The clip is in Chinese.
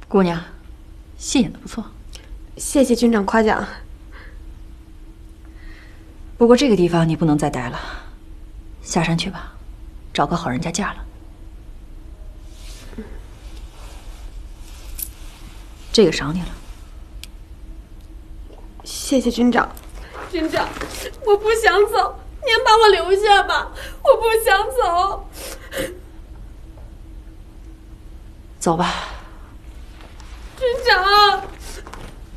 姑娘，戏演得不错。 谢谢军长夸奖。 不过这个地方你不能再待了，下山去吧，找个好人家嫁了。这个赏你了。 谢谢军长。 军长，我不想走，您把我留下吧，我不想走。 走吧。 军长，